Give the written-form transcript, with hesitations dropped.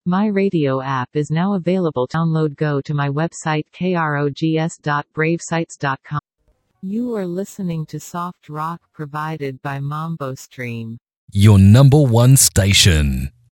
My radio app is now available. Download. Go to my website krogs.bravesites.com. You are listening to soft rock provided by Mambo Stream. Your number one station.